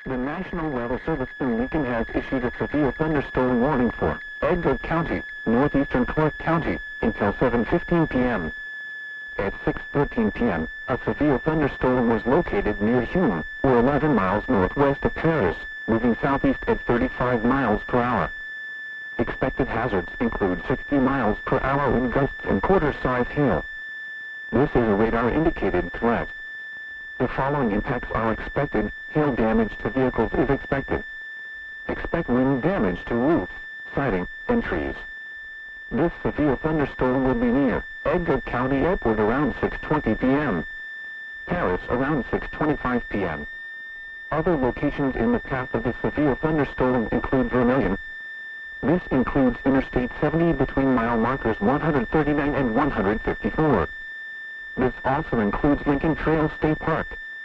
The National Weather Service in Lincoln has issued a severe thunderstorm warning for Edgar County, northeastern Clark County, until 7:15 p.m. At 6:13 p.m., a severe thunderstorm was located near Hume, or 11 miles northwest of Paris, moving southeast at 35 miles per hour. Expected hazards include 60 miles per hour wind gusts and quarter-size hail. This is a radar-indicated threat. The following impacts are expected. Hail damage to vehicles is expected. Expect wind damage to roofs, siding, and trees. This severe thunderstorm will be near Edgar County Airport around 6:20 p.m. Paris around 6:25 p.m. Other locations in the path of the severe thunderstorm include Vermilion. This includes Interstate 70 between mile markers 139 and 154. This also includes Lincoln Trail State Park.